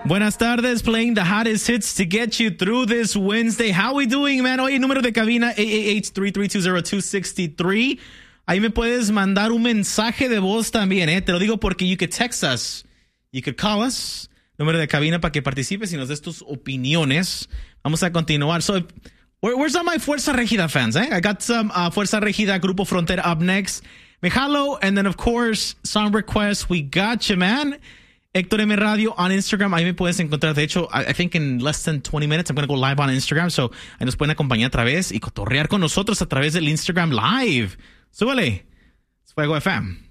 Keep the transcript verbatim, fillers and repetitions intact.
Buenas tardes, playing the hottest hits to get you through this Wednesday. How we doing, man? Oye, número de cabina eight eight eight, three three two, zero two six three. Ahí me puedes mandar un mensaje de voz también, ¿eh? Te lo digo porque you could text us, you could call us. Número de cabina para que participes y nos des tus opiniones. Vamos a continuar. So, where, where's all my Fuerza Regida fans, eh? I got some uh, Fuerza Regida Grupo Frontera up next. Me jalo, and then, of course, song requests. We got you, man. Héctor M. Radio on Instagram. Ahí me puedes encontrar. De hecho, I, I think in less than twenty minutes, I'm going to go live on Instagram. So, ahí nos pueden acompañar a través y cotorrear con nosotros a través del Instagram Live. Súbele. Es Fuego F M.